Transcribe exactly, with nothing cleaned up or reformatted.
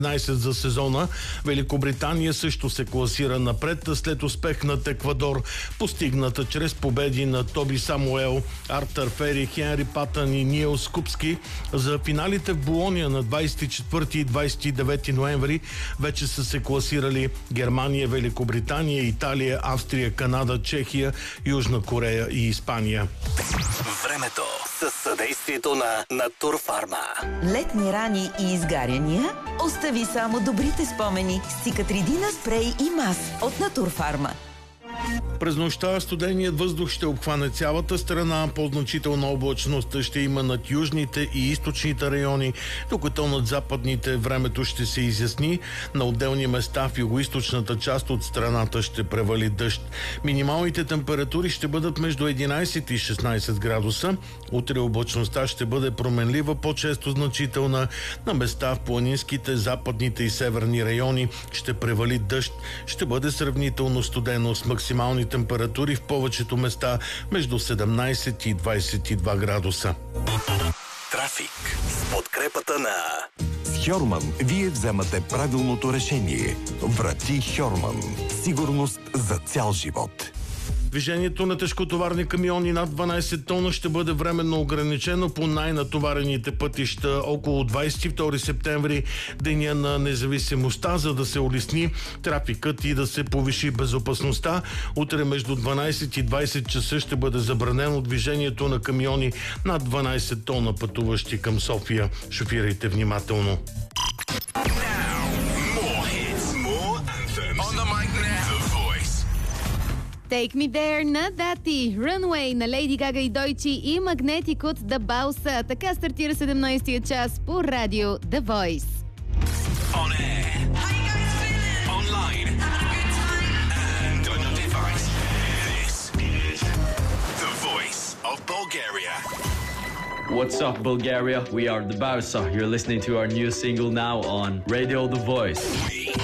единайсет за сезона. Великобритания също се класира напред след успех над Еквадор, постигната чрез победи на Тоби Самуел, Артър Фери, Хенри Патън и Ниел Скупски. За финалите в Болония на двадесет и четвърти и двадесет и девети ноември вече са се класирали Германия, Великобритания, Италия, Австрия, Канада, Чехия, Южна Корея и Испания. Времето със съдействието на Натурфарма. Летни рани и изгаряния? Остави само добрите спомени с Цикатридина спрей и мас от Натурфарма. През нощта студеният въздух ще обхване цялата страна. По-значителна облачност ще има над южните и източните райони, докато над западните времето ще се изясни. На отделни места в югоизточната част от страната ще превали дъжд. Минималните температури ще бъдат между единайсет и шестнайсет градуса. Утре облачността ще бъде променлива, по-често значителна. На места в планинските, западните и северни райони ще превали дъжд. Ще бъде сравнително студено с максимални температури в повечето места между седемнайсет и двадесет и два градуса. Трафик с подкрепата на С Хьорман вие вземате правилното решение. Врати Хьорман. Сигурност за цял живот. Движението на тежкотоварни камиони над дванайсет тона ще бъде временно ограничено по най-натоварените пътища около двадесет и втори септември, деня на независимостта, за да се улесни трафикът и да се повиши безопасността. Утре между дванайсет и двадесет часа ще бъде забранено движението на камиони над дванайсет тона, пътуващи към София. Шофирайте внимателно. Take Me There на Дати, Runway на Лейди Гага и Дойчи и Магнетик от The Bounce. Така стартира седемнайсетия час по радио The Voice. On air. How you guys feeling? Online. Having a good time? And on your device. This is the voice of Bulgaria. What's up, Bulgaria? We are The Bounce. You're listening to our new single now on Radio The Voice.